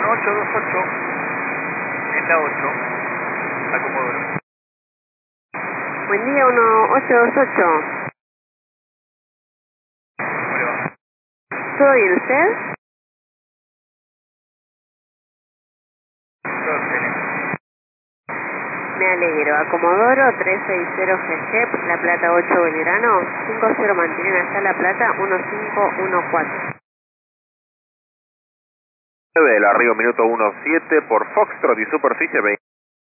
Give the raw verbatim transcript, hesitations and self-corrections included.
ocho dos ocho, en la ocho, a Comodoro. Buen día, uno ocho dos ocho. ¿Cómo le va? ¿Todo bien usted? Todo excelente. Me alegro. A Comodoro tres seis cero G G, La Plata ocho Belgrano, cinco cero mantienen hasta La Plata uno cinco uno cuatro. del arribo minuto uno siete por Foxtrot y superficie veinte.